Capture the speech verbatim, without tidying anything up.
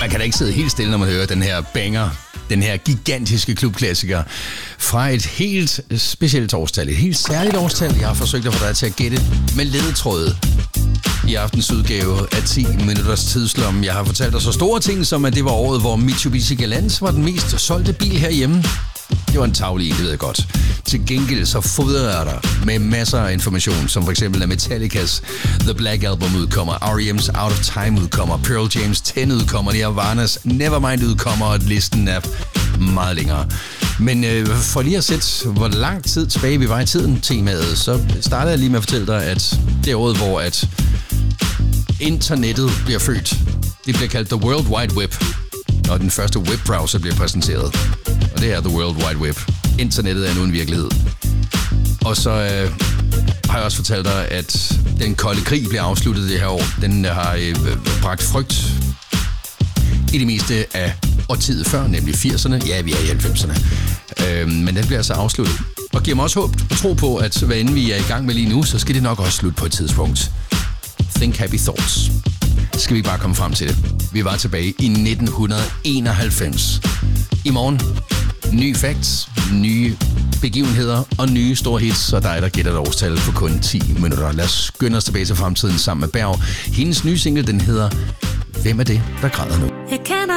Man kan da ikke sidde helt stille, når man hører den her banger, den her gigantiske klubklassiker fra et helt specielt årstal, et helt særligt årstal. Jeg har forsøgt at få dig til at gætte med ledetråde i aftens udgave af ti minutters tidslomme. Jeg har fortalt dig så store ting, som at det var året, hvor Mitsubishi Galant var den mest solgte bil herhjemme. Det var en tavle, det ved jeg godt. Til gengæld så fodrer jeg dig med masser af information, som for eksempel at Metallicas The Black Album udkommer, R E M's Out of Time udkommer, Pearl Jam's ten udkommer, Nirvana's Nevermind udkommer, og listen er meget længere. Men øh, for lige at sætte, hvor lang tid tilbage vi var i tiden, temaet, så starter jeg lige med at fortælle dig, at det er året, hvor at internettet bliver født. Det bliver kaldt The World Wide Web, og den første webbrowser bliver præsenteret. Og det er The World Wide Web. Internettet er nu en virkelighed. Og så øh, har jeg også fortalt dig, at den kolde krig bliver afsluttet det her år. Den har øh, bragt frygt i det meste af årtiet før, nemlig firserne. Ja, vi er i halvfemserne. Øh, men den bliver altså afsluttet. Og giver mig også håb og tro på, at hvad end vi er i gang med lige nu, så skal det nok også slutte på et tidspunkt. Think happy thoughts. Skal vi bare komme frem til det. Vi var tilbage i nitten enoghalvfems. I morgen, nye facts, nye begivenheder og nye store hits, så dig, der gætter et årstal på kun ti minutter. Lad os skynde os tilbage til fremtiden sammen med Berg. Hendes nye single, den hedder Hvem er det, der græder nu? Jeg kender